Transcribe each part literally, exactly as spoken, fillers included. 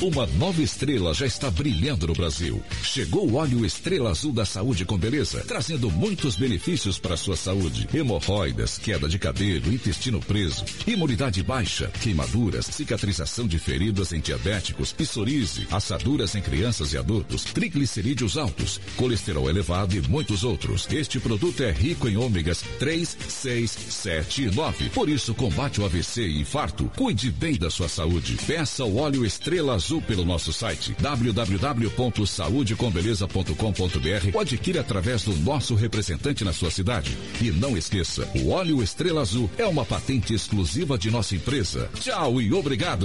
Uma nova estrela já está brilhando no Brasil. Chegou o óleo Estrela Azul da Saúde com Beleza, trazendo muitos benefícios para a sua saúde. Hemorroidas, queda de cabelo, intestino preso, imunidade baixa, queimaduras, cicatrização de feridas em diabéticos, psoríase, assaduras em crianças e adultos, triglicerídeos altos, colesterol elevado e muitos outros. Este produto é rico em ômegas três, seis, sete e nove. Por isso, combate o A V C e infarto. Cuide bem da sua saúde. Peça o óleo Estrela Azul pelo nosso site w w w ponto saúde com beleza ponto com ponto b r ou adquire através do nosso representante na sua cidade. E não esqueça, o óleo Estrela Azul é uma patente exclusiva de nossa empresa. Tchau e obrigado.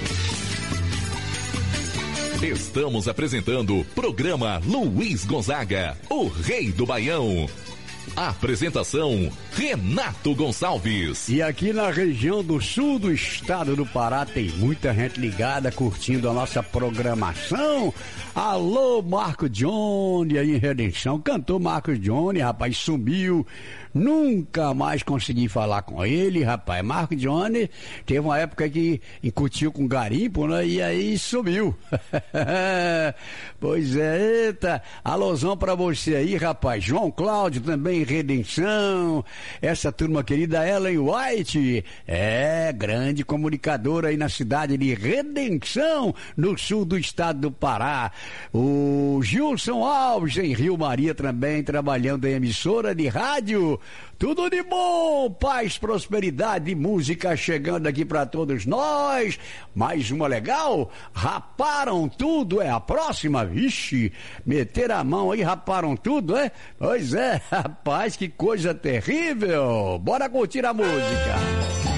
Estamos apresentando o programa Luiz Gonzaga, o Rei do Baião. Apresentação, Renato Gonçalves. E aqui na região do sul do estado do Pará tem muita gente ligada, curtindo a nossa programação. Alô, Marco Johnny aí em Redenção. Cantor Marco Johnny, rapaz, sumiu. Nunca mais consegui falar com ele, rapaz. Marco Johnny teve uma época que incutiu com garimpo, né? E aí sumiu. Pois é, eita. Alôzão pra você aí, rapaz. João Cláudio também em Redenção. Essa turma querida, Ellen White. É, grande comunicadora aí na cidade de Redenção, no sul do estado do Pará. O Gilson Alves em Rio Maria também, trabalhando em emissora de rádio. Tudo de bom, paz, prosperidade e música chegando aqui pra todos nós. Mais uma legal. Raparam tudo, é a próxima. Vixe, meteram a mão aí, raparam tudo, é? Pois é, rapaz, que coisa terrível. Bora curtir a música.